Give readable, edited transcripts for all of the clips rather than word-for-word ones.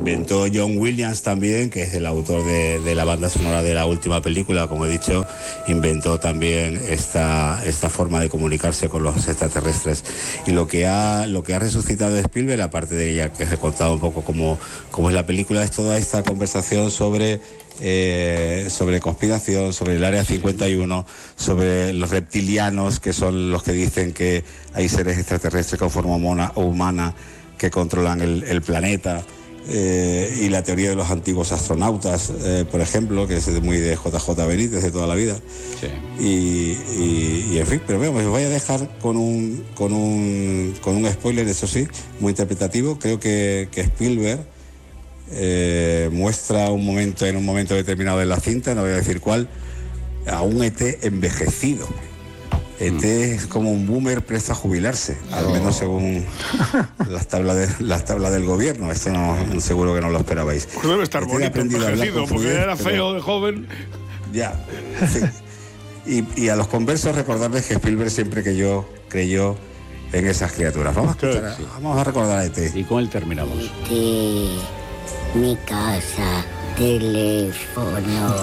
inventó John Williams también, que es el autor de la banda sonora de la última película, como he dicho, inventó también esta forma de comunicarse con los extraterrestres. Y lo que ha resucitado Spielberg, aparte de ella, que os he contado un poco cómo es la película, es toda esta conversación sobre conspiración, sobre el Área 51, sobre los reptilianos, que son los que dicen que hay seres extraterrestres con forma humana que controlan el planeta, y la teoría de los antiguos astronautas, por ejemplo, que es muy de JJ Benítez de toda la vida. Sí. Y en fin, pero bueno, os voy a dejar con un spoiler, eso sí, muy interpretativo. Creo que Spielberg muestra en un momento determinado de la cinta, no voy a decir cuál, a un ET envejecido. ET es como un boomer presto a jubilarse, al menos según las tablas del gobierno. Esto no, seguro que no lo esperabais. Pues debe estar bonito envejecido, porque era feo de joven. Ya, sí. Y a los conversos recordarles que Spielberg siempre creyó en esas criaturas. Vamos a recordar a ET. Y con él terminamos. ET, mi casa, teléfono.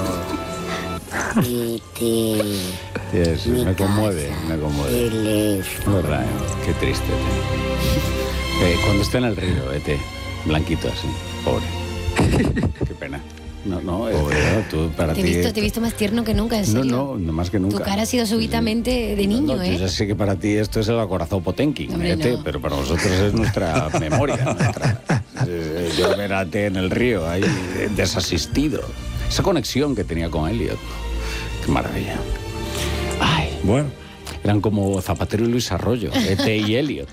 Yes, me conmueve. ¿Verdad? Qué triste. Cuando está en el río, ET, blanquito así, pobre. Qué pena. No, tú para ti... Te he visto más tierno que nunca, en serio. No más que nunca. Tu cara ha sido súbitamente de niño, Yo ya sé que para ti esto es el acorazado Potenkin, ET, pero para nosotros es nuestra memoria. Yo ver a ET en el río, ahí desasistido. Esa conexión que tenía con Elliot. Qué maravilla. Ay, bueno. Eran como Zapatero y Luis Arroyo, ET y Elliot.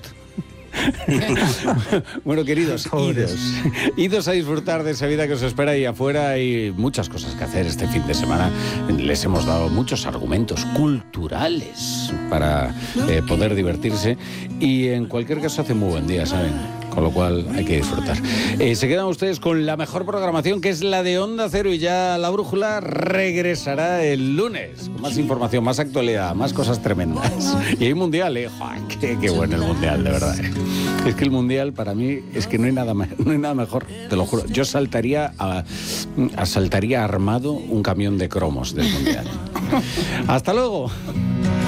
Bueno, queridos, idos a disfrutar de esa vida que os espera ahí afuera. Hay muchas cosas que hacer este fin de semana. Les hemos dado muchos argumentos culturales para poder divertirse. Y en cualquier caso hace muy buen día, ¿saben? Con lo cual hay que disfrutar. Se quedan ustedes con la mejor programación, que es la de Onda Cero, y ya la brújula regresará el lunes con más información, más actualidad, más cosas tremendas. Y hay mundial, qué bueno el mundial, de verdad. Es que el mundial para mí es que no hay nada mejor, te lo juro. Yo asaltaría armado un camión de cromos del mundial. Hasta luego.